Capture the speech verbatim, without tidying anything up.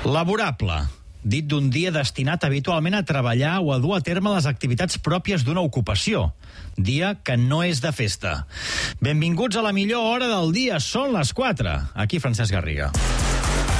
Laborable, dit d'un dia destinat habitualment a treballar o a dur a terme les activitats pròpies d'una ocupació. Dia que no és de festa. Benvinguts a la millor hora del dia, són les quatre. Aquí Francesc Garriga.